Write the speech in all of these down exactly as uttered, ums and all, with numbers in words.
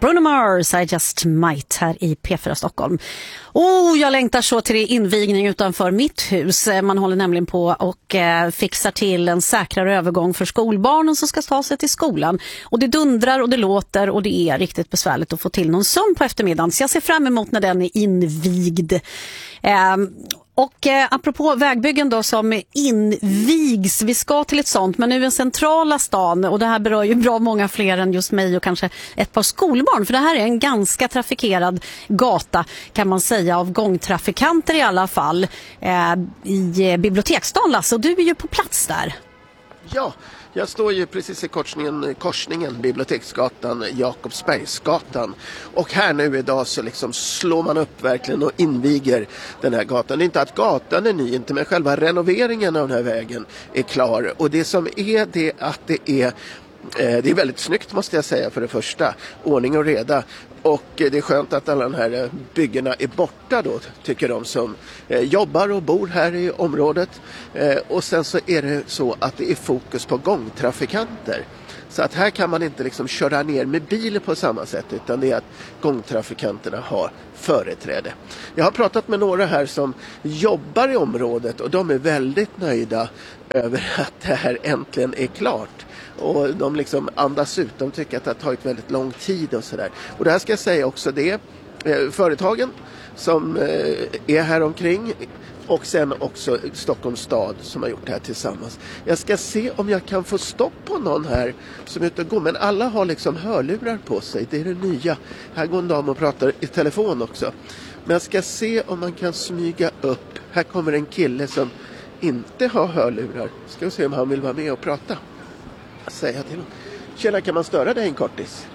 Bruno Mars, I just might här i P fyra Stockholm. Oh, jag längtar så till invigning utanför mitt hus. Man håller nämligen på och eh, fixar till en säkrare övergång för skolbarnen som ska ta sig till skolan. Och det dundrar och det låter och det är riktigt besvärligt att få till någon sömn på eftermiddagen. Så jag ser fram emot när den är invigd. Eh, Och eh, apropå vägbyggen då som invigs, vi ska till ett sånt, men nu den centrala stan, och det här berör ju bra många fler än just mig och kanske ett par skolbarn, för det här är en ganska trafikerad gata kan man säga, av gångtrafikanter i alla fall, eh, i Biblioteksstan. Lasse, och du är ju på plats där. Ja, jag står ju precis i korsningen, korsningen Biblioteksgatan, Jakobsbergsgatan. Och här nu idag så liksom slår man upp verkligen och inviger den här gatan. Det är inte att gatan är ny, inte, men själva renoveringen av den här vägen är klar. Och det som är det att det är Det är väldigt snyggt, måste jag säga, för det första. Ordning och reda. Och det är skönt att alla de här byggena är borta då, tycker de som jobbar och bor här i området. Och sen så är det så att det är fokus på gångtrafikanter. Så att här kan man inte liksom köra ner med bil på samma sätt, utan det är att gångtrafikanterna har företräde. Jag har pratat med några här som jobbar i området och de är väldigt nöjda över att det här äntligen är klart. Och de liksom andas ut, de tycker att det har tagit väldigt lång tid och sådär. Och det här ska jag säga också, det är eh, företagen som eh, är här omkring och sen också Stockholms stad som har gjort det här tillsammans. Jag ska se om jag kan få stopp på någon här som är ute och går, men alla har liksom hörlurar på sig, det är det nya. Här går en dam och pratar i telefon också. Men jag ska se om man kan smyga upp. Här kommer en kille som inte har hörlurar. Ska vi se om han vill vara med och prata. Säga till honom. Tjena, kan man störa dig en kortis?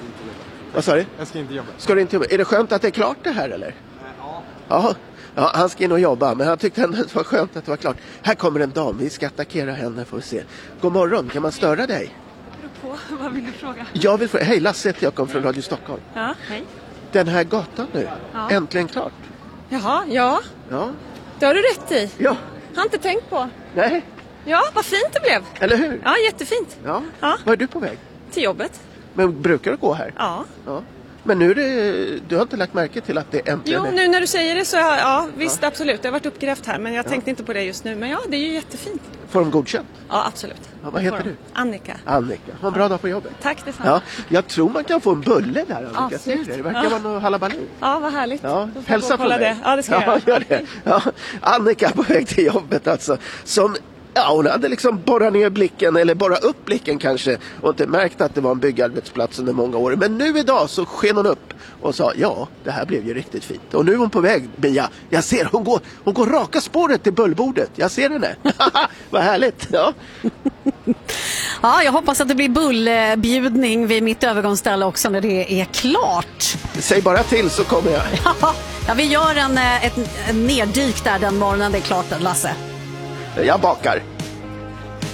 Vad sa du? Jag ska inte jobba. Ska du inte jobba? Är det skönt att det är klart det här eller? Ja. Ja. Ja, han ska in och jobba, men han tyckte ändå att det var skönt att det var klart. Här kommer en dam, vi ska attackera henne, får vi se. God morgon, kan man störa dig? På. Vad vill du fråga? Jag vill fråga. Hej, Lasse heter jag, kom från Radio Stockholm. Ja, hej. Den här gatan nu, Ja. äntligen klart. Jaha, ja. Ja. Det har du rätt i. Ja. Har inte tänkt på. Nej, Ja, vad fint det blev. eller hur? Ja, jättefint. Ja. Ja. Var är du på väg? Till jobbet. Men brukar du gå här? Ja. Ja. Men nu är det, du har inte lagt märke till att det äntligen Jo, är... nu när du säger det så ja, ja visst, absolut. Det har varit uppgrävt här, men jag tänkte inte på det just nu. Men ja, det är ju jättefint. Får de godkänt? Ja, absolut. Ja, vad heter du? Annika. Annika. Ha en bra dag på jobbet. Tack detsamma. Ja, jag tror man kan få en bulle där, Annika. Ja, Ser du snyggt. det? Det verkar Ja. vara något halabaloo. Ja, vad härligt. Ja, Då får jag hälsa gå och på kolla mig. det. Ja, det ska jag ja, göra. gör det. Ja, Annika på väg till jobbet alltså. Som, ja, hon hade liksom borrat ner blicken, eller borrat upp blicken kanske, och inte märkt att det var en byggarbetsplats under många år. Men nu idag så sken hon upp och sa, ja, det här blev ju riktigt fint. Och nu är hon på väg, Mia. Jag ser, hon går, hon går raka spåret till bullbordet. Jag ser henne. Vad härligt. Ja. Ja, jag hoppas att det blir bullbjudning vid mitt övergångsställe också när det är klart. Säg bara till så kommer jag. Ja, vi gör en, ett, en neddyk där den morgonen det är klart, Lasse. Jag bakar.